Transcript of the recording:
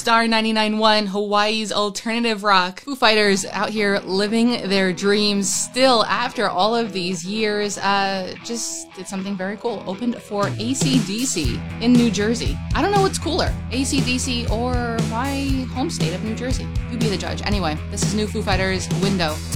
Star 99.1, Hawaii's alternative rock. Foo Fighters out here living their dreams still after all of these years. Just did something very cool. Opened for AC/DC in New Jersey. I don't know what's cooler, AC/DC or my home state of New Jersey. You be the judge. Anyway, this is new Foo Fighters, Window.